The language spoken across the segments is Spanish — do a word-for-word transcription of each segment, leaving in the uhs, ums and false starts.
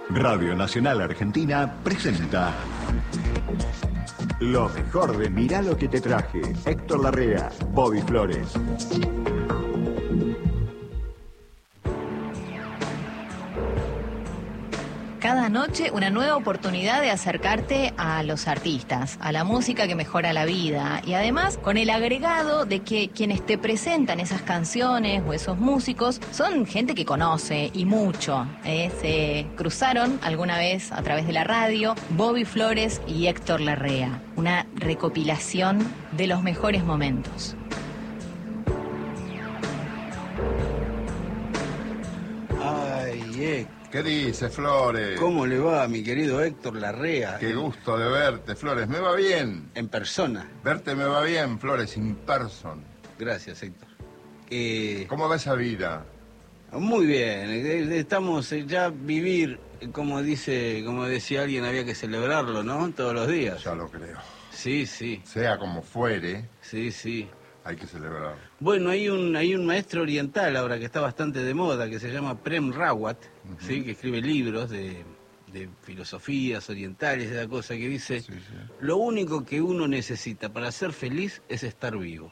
Radio Nacional Argentina presenta lo mejor de Mirá lo que te traje. Héctor Larrea, Bobby Flores. Cada noche una nueva oportunidad de acercarte a los artistas, a la música que mejora la vida y además con el agregado de que quienes te presentan esas canciones o esos músicos son gente que conoce y mucho. ¿eh? Se cruzaron alguna vez a través de la radio Bobby Flores y Héctor Larrea. Una recopilación de los mejores momentos. Ay, Héctor. ¿Qué dice, Flores? ¿Cómo le va, mi querido Héctor Larrea? Qué gusto de verte, Flores. Me va bien. En persona. Verte me va bien, Flores, in person. Gracias, Héctor. Eh, ¿Cómo va esa vida? Muy bien. Estamos ya vivir, como dice, como decía alguien, había que celebrarlo, ¿no? Todos los días. Ya lo creo. Sí, sí. Sea como fuere. Sí, sí. Hay que celebrar. Bueno, hay un hay un maestro oriental ahora que está bastante de moda, que se llama Prem Rawat, uh-huh. ¿sí? Que escribe libros de, de filosofías orientales, esa cosa, que dice, sí, sí. Lo único que uno necesita para ser feliz es estar vivo.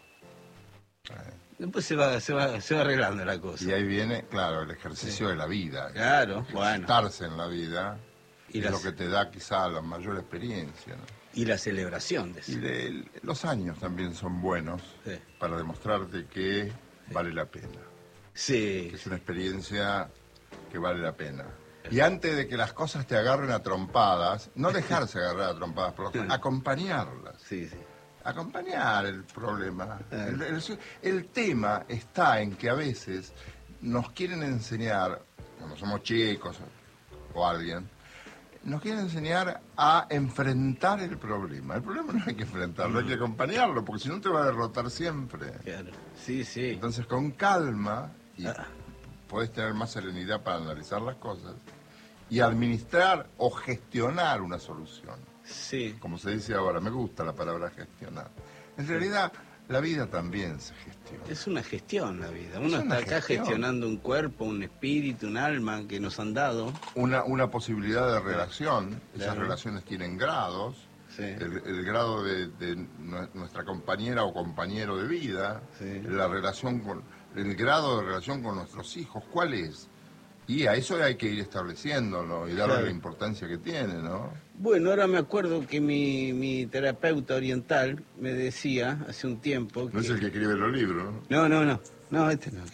Eh. Después se va, se va, se va arreglando la cosa. Y ahí viene, claro, el ejercicio sí. de la vida. Claro, bueno. Estarse en la vida y es las... lo que te da quizá la mayor experiencia, ¿no? Y la celebración de eso. Y de, los años también son buenos sí. para demostrarte que sí. vale la pena. Sí. Que es una experiencia que vale la pena. Y antes de que las cosas te agarren a trompadas, no dejarse agarrar a trompadas, pero acompañarlas. Sí, sí. Acompañar el problema. El, el, el tema está en que a veces nos quieren enseñar, cuando somos chicos o alguien, nos quieren enseñar a enfrentar el problema. El problema no hay que enfrentarlo, hay que acompañarlo, porque si no te va a derrotar siempre. Claro, sí, sí. Entonces, con calma, y ah. podés tener más serenidad para analizar las cosas, y administrar o gestionar una solución. Sí. Como se dice ahora, me gusta la palabra gestionar. En realidad, la vida también se gestiona. Es una gestión la vida. Uno está acá gestión. gestionando un cuerpo, un espíritu, un alma que nos han dado. Una, una posibilidad de relación. Claro. Esas relaciones tienen grados. Sí. El, el grado de, de nuestra compañera o compañero de vida. Sí. La relación con, el grado de relación con nuestros hijos. ¿Cuál es? Y a eso hay que ir estableciéndolo y darle claro. la importancia que tiene, ¿no? Bueno, ahora me acuerdo que mi, mi terapeuta oriental me decía hace un tiempo... Que... No es el que escribe los libros, ¿no? No, no, no. No, este no.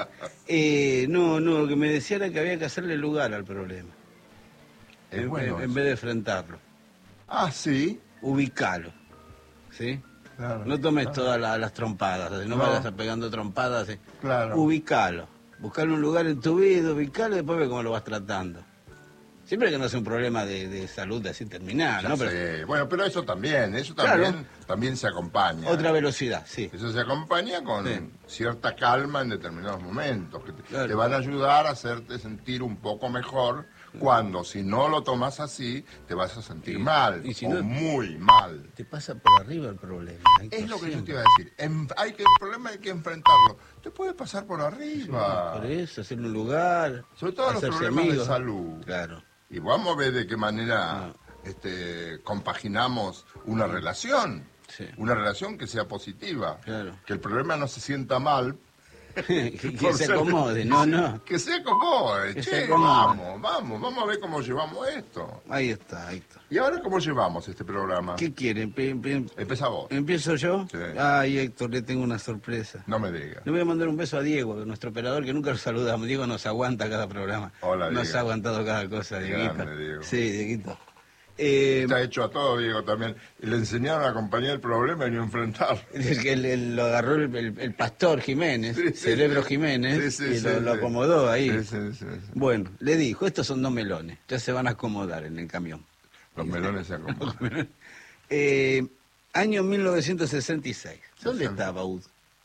eh, no, no, lo que me decía era que había que hacerle lugar al problema. Es en, bueno en, en vez de enfrentarlo. Ah, ¿sí? Ubicalo, ¿sí? Claro, no tomes claro. todas la, las trompadas, no, no vayas pegando trompadas. ¿sí? Claro. Ubicalo. Buscar un lugar en tu vida, ubicarlo y después ver cómo lo vas tratando. Siempre que no sea un problema de, de salud así terminal, ¿no? Pero... Bueno, pero eso también, eso también, claro. también se acompaña. Otra velocidad, sí. Eso se acompaña con sí. cierta calma en determinados momentos, que te, claro. te van a ayudar a hacerte sentir un poco mejor, cuando si no lo tomas así, te vas a sentir sí. mal, y si o no, muy mal. Te pasa por arriba el problema. Es lo que siempre. Yo te iba a decir, en, hay que, el problema hay que enfrentarlo. Te puede pasar por arriba. Sí, por eso, hacer un lugar. Sobre todo los problemas amigos. de salud. Claro. Y vamos a ver de qué manera no. este, compaginamos una relación. Sí. Una relación que sea positiva. Claro. Que el problema no se sienta mal. que que se acomode, no, no. Que se acomode. Que che, se acomode. vamos, vamos, vamos a ver cómo llevamos esto. Ahí está, ahí está. ¿Y ahora cómo llevamos este programa? ¿Qué quieren? Empieza vos. ¿Empiezo yo? Sí. Ay, Héctor, le tengo una sorpresa. No me digas. Le voy a mandar un beso a Diego, nuestro operador, que nunca lo saludamos. Diego nos aguanta cada programa. Hola, Diego. Nos ha aguantado cada cosa, Dieguito. Grande, Diego. Sí, Dieguito. Eh, Está hecho a todo, Diego, también. Le enseñaron a acompañar el problema y no enfrentarlo. El que el, lo agarró el, el, el pastor Jiménez, sí, sí, Cerebro sí. Jiménez, sí, sí, y sí, lo, sí. lo acomodó ahí. Sí, sí, sí, sí. Bueno, le dijo, estos son dos melones, ya se van a acomodar en el camión. Los melones se acomodan. eh, año mil novecientos sesenta y seis. ¿Dónde sesenta. estaba Ud?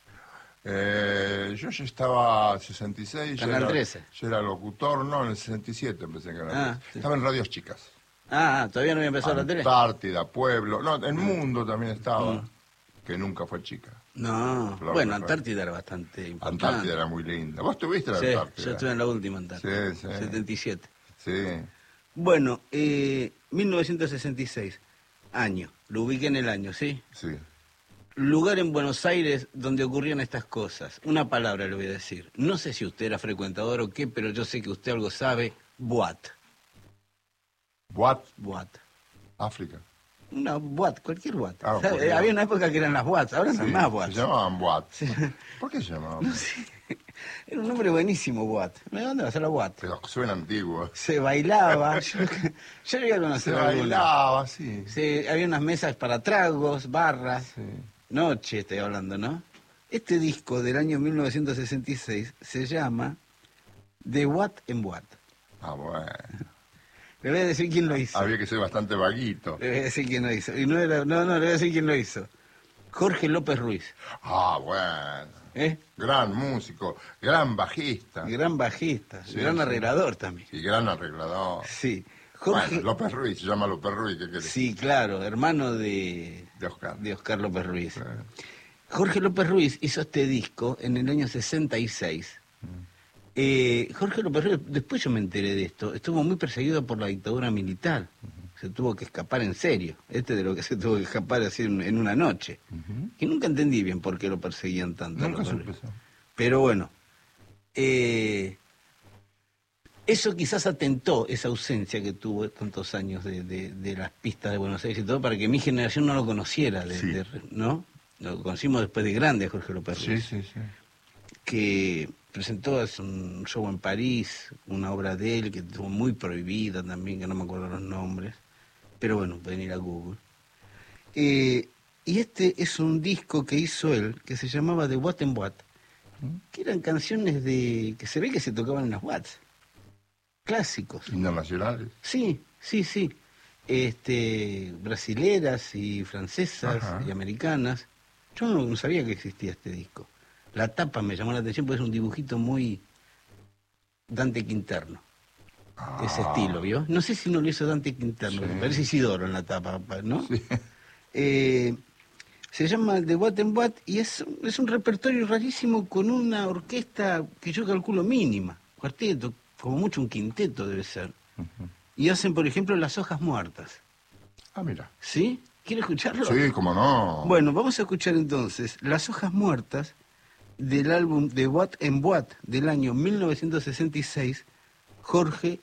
Eh, yo ya estaba sesenta y seis. Canal ya era, trece. Yo era locutor, no, en el sesenta y siete empecé en Canal Ah, trece. sí. Estaba en radios chicas. Ah, todavía no había empezado la tele. Antártida, Pueblo, no, el Mundo también estaba, Mm. que nunca fue chica. No, Claro, bueno, claro. Antártida era bastante importante. Antártida era muy linda. ¿Vos tuviste la Sí, Antártida? yo estuve en la última Antártida, Sí, sí. setenta y siete. Sí. Bueno, eh, mil novecientos sesenta y seis, año, lo ubiqué en el año, ¿sí? Sí. Lugar en Buenos Aires donde ocurrían estas cosas. Una palabra le voy a decir. No sé si usted era frecuentador o qué, pero yo sé que usted algo sabe. Boat. What? Boat. África. Una boat, cualquier boat. Ah, O sea, cualquier había una época que eran las boats, ahora no Sí, hay más boats. se llamaban What. Sí. ¿Por qué se llamaban? Era un nombre buenísimo, boat. ¿De dónde va a ser la boat? Pero suena antiguo. Se bailaba. Yo, yo llegué a Se conocer alguna. bailaba, sí. Sí, había unas mesas para tragos, barras. Sí. Noche estoy hablando, ¿no? Este disco del año mil novecientos sesenta y seis se llama The What and What. Ah, bueno. Le voy a decir quién lo hizo. Había que ser bastante vaguito. Le voy a decir quién lo hizo. Y no, era, no, no, le voy a decir quién lo hizo. Jorge López Ruiz. Ah, bueno. ¿Eh? Gran músico, gran bajista. Gran bajista, Sí, gran sí. arreglador también. Y gran arreglador. Sí. Jorge. Bueno, López Ruiz, se llama López Ruiz, ¿qué querés? Sí, claro, hermano de, De Oscar. de Oscar López Ruiz. Claro. Jorge López Ruiz hizo este disco en el año sesenta y seis. Eh, Jorge López Ruiz, después yo me enteré de esto, estuvo muy perseguido por la dictadura militar. Se tuvo que escapar en serio. Este de lo que se tuvo que escapar así en, en una noche. Ujú. Que nunca entendí bien por qué lo perseguían tanto. a Nunca López supe Ruiz. eso. Pero bueno, eh, eso quizás atentó esa ausencia que tuvo tantos años de, de- de las pistas de Buenos Aires y todo para que mi generación no lo conociera, de- Sí. de- ¿no? Lo conocimos después de grande a Jorge López Sí, Ruiz, sí, sí. que presentó hace un show en París, una obra de él que estuvo muy prohibida también, que no me acuerdo los nombres, pero bueno, pueden ir a Google. Eh, y este es un disco que hizo él, que se llamaba The What and What, que eran canciones de que se ve que se tocaban en las Watts, clásicos. Internacionales. Sí, sí, sí. Este, brasileras y francesas Ajá. y americanas. Yo no, no sabía que existía este disco. La tapa me llamó la atención porque es un dibujito muy Dante Quinterno. Ese Ah. estilo, ¿vio? No sé si no lo hizo Dante Quinterno, Sí. me parece Isidoro en la tapa, ¿no? Sí. Eh, se llama The What and What y es, es un repertorio rarísimo con una orquesta que yo calculo mínima, cuarteto, como mucho un quinteto debe ser. Ujú. Y hacen, por ejemplo, Las Hojas Muertas. Ah, mira. ¿Sí? ¿Quiere escucharlo? Sí, cómo no. Bueno, vamos a escuchar entonces Las Hojas Muertas del álbum The What and What del año mil novecientos sesenta y seis, Jorge